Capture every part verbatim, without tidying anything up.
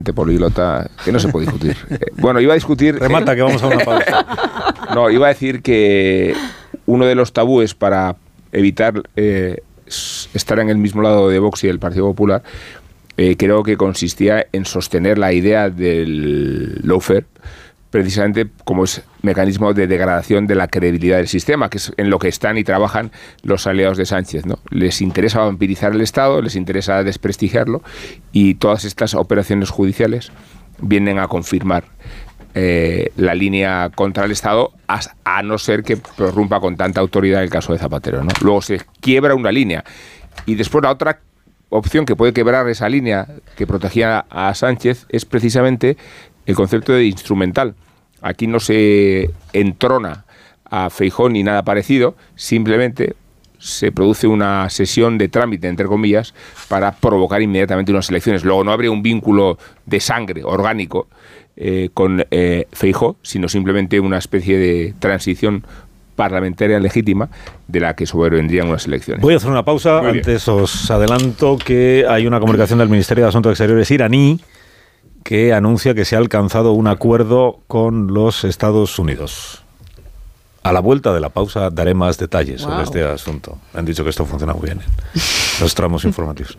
políglota que no se puede discutir. Eh, bueno, iba a discutir... Remata, eh, que vamos a una pausa. No, iba a decir que uno de los tabúes para evitar eh, estar en el mismo lado de Vox y del Partido Popular, eh, creo que consistía en sostener la idea del lawfare, precisamente como es mecanismo de degradación de la credibilidad del sistema, que es en lo que están y trabajan los aliados de Sánchez, ¿no? Les interesa vampirizar el Estado, les interesa desprestigiarlo, y todas estas operaciones judiciales vienen a confirmar eh, la línea contra el Estado, a, a no ser que prorrumpa con tanta autoridad el caso de Zapatero, ¿no? Luego se quiebra una línea, y después la otra opción que puede quebrar esa línea que protegía a Sánchez es precisamente el concepto de instrumental. Aquí no se entrona a Feijóo ni nada parecido, simplemente se produce una sesión de trámite, entre comillas, para provocar inmediatamente unas elecciones. Luego no habría un vínculo de sangre orgánico eh, con eh, Feijóo, sino simplemente una especie de transición parlamentaria legítima de la que sobrevendrían unas elecciones. Voy a hacer una pausa. Antes os adelanto que hay una comunicación del Ministerio de Asuntos Exteriores iraní que anuncia que se ha alcanzado un acuerdo con los Estados Unidos. A la vuelta de la pausa daré más detalles wow. sobre este asunto. Me han dicho que esto funciona muy bien en los tramos informativos.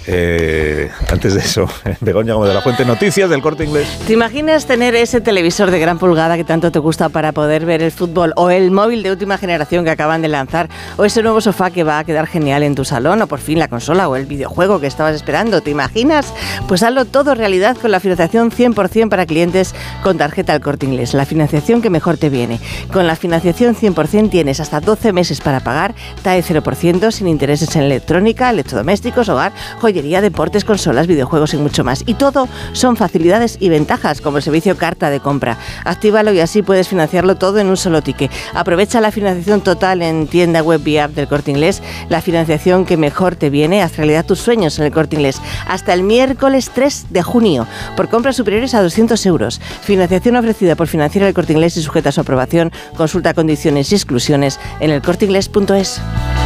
Eh, antes de eso, Begoña Gómez de la Fuente, noticias del Corte Inglés. ¿Te imaginas tener ese televisor de gran pulgada que tanto te gusta para poder ver el fútbol, o el móvil de última generación que acaban de lanzar, o ese nuevo sofá que va a quedar genial en tu salón, o por fin la consola o el videojuego que estabas esperando? ¿Te imaginas? Pues hazlo todo realidad con la financiación cien por ciento para clientes con tarjeta El Corte Inglés, la financiación que mejor te viene. Con la financiación cien por ciento tienes hasta doce meses para pagar, T A E cero por ciento, sin intereses en electrónica, electrodomésticos, hogar, joyería, deportes, consolas, videojuegos y mucho más. Y todo son facilidades y ventajas, como el servicio carta de compra. Actívalo y así puedes financiarlo todo en un solo ticket. Aprovecha la financiación total en tienda web y app del Corte Inglés, la financiación que mejor te viene. Haz realidad tus sueños en el Corte Inglés hasta el miércoles tres de junio, por compras superiores a doscientos euros. Financiación ofrecida por Financiera del Corte Inglés y sujeta a su aprobación. Consulta condiciones y exclusiones en el corte inglés punto es.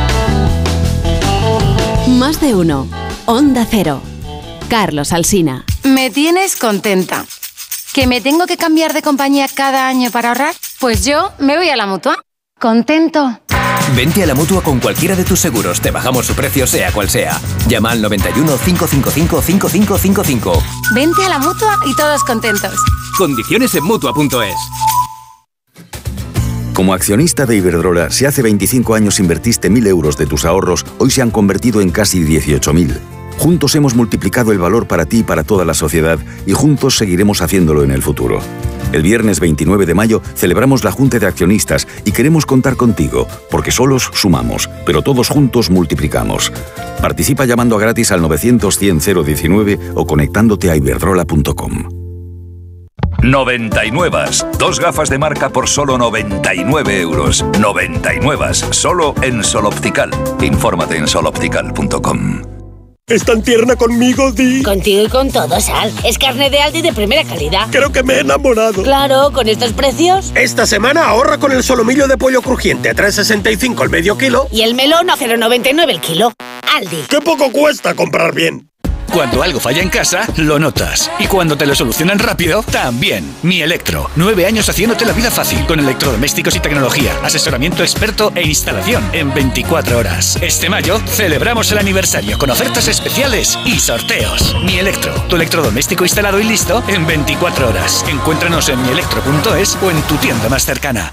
Más de uno. Onda Cero. Carlos Alsina. Me tienes contenta. ¿Que me tengo que cambiar de compañía cada año para ahorrar? Pues yo me voy a la Mutua. Contento. Vente a la Mutua con cualquiera de tus seguros. Te bajamos su precio sea cual sea. Llama al noventa y uno, cinco cinco cinco, cinco cinco cinco cinco. Vente a la Mutua y todos contentos. Condiciones en Mutua punto es. Como accionista de Iberdrola, si hace veinticinco años invertiste mil euros de tus ahorros, hoy se han convertido en casi dieciocho mil. Juntos hemos multiplicado el valor para ti y para toda la sociedad, y juntos seguiremos haciéndolo en el futuro. El viernes veintinueve de mayo celebramos la Junta de Accionistas y queremos contar contigo, porque solos sumamos, pero todos juntos multiplicamos. Participa llamando a gratis al novecientos, cien, cero diecinueve o conectándote a iberdrola punto com. noventa y nueve. Dos gafas de marca por solo noventa y nueve euros. noventa y nueve. Solo en Sol Optical. Infórmate en sol optical punto com. ¿Es tan tierna conmigo, Di? Contigo y con todo, Sal. Es carne de Aldi de primera calidad. Creo que me he enamorado. Claro, con estos precios. Esta semana ahorra con el solomillo de pollo crujiente a tres sesenta y cinco el medio kilo. Y el melón a cero noventa y nueve el kilo. Aldi. ¡Qué poco cuesta comprar bien! Cuando algo falla en casa, lo notas. Y cuando te lo solucionan rápido, también. Mi Electro. Nueve años haciéndote la vida fácil. Con electrodomésticos y tecnología. Asesoramiento experto e instalación en veinticuatro horas. Este mayo celebramos el aniversario con ofertas especiales y sorteos. Mi Electro. Tu electrodoméstico instalado y listo en veinticuatro horas. Encuéntranos en mi electro punto es o en tu tienda más cercana.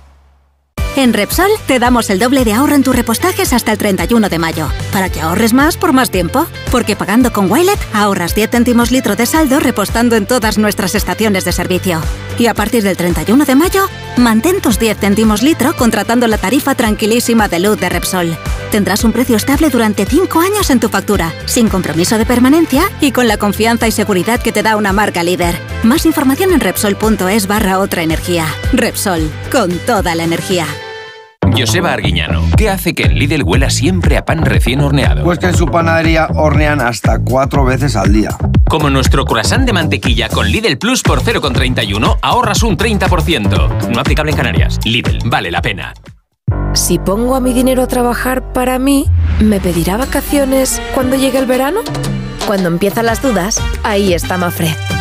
En Repsol te damos el doble de ahorro en tus repostajes hasta el treinta y uno de mayo, para que ahorres más por más tiempo. Porque pagando con Wilet ahorras diez céntimos litro de saldo repostando en todas nuestras estaciones de servicio. Y a partir del treinta y uno de mayo, mantén tus diez céntimos litro contratando la tarifa tranquilísima de luz de Repsol. Tendrás un precio estable durante cinco años en tu factura, sin compromiso de permanencia y con la confianza y seguridad que te da una marca líder. Más información en Repsol punto es barra otra energía. Repsol, con toda la energía. Joseba Arguiñano, ¿qué hace que en Lidl huela siempre a pan recién horneado? Pues que en su panadería hornean hasta cuatro veces al día. Como nuestro croissant de mantequilla con Lidl Plus por cero coma treinta y uno, ahorras un treinta por ciento. No aplicable en Canarias. Lidl, vale la pena. Si pongo a mi dinero a trabajar para mí, ¿me pedirá vacaciones cuando llegue el verano? Cuando empiezan las dudas, ahí está Mafre.